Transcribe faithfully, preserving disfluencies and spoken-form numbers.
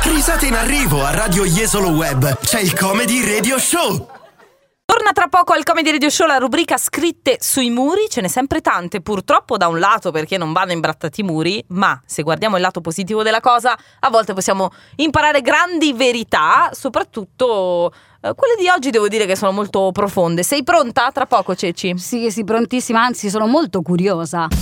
Risate in arrivo a Radio Jesolo Web. C'è il Comedy Radio Show. Torna tra poco al Comedy Radio Show la rubrica scritte sui muri. Ce n'è sempre tante, purtroppo, da un lato perché non vanno imbrattati i muri, ma se guardiamo il lato positivo della cosa, a volte possiamo imparare grandi verità, soprattutto eh, quelle di oggi devo dire che sono molto profonde. Sei pronta? Tra poco, Ceci? Sì, sì, prontissima, anzi sono molto curiosa.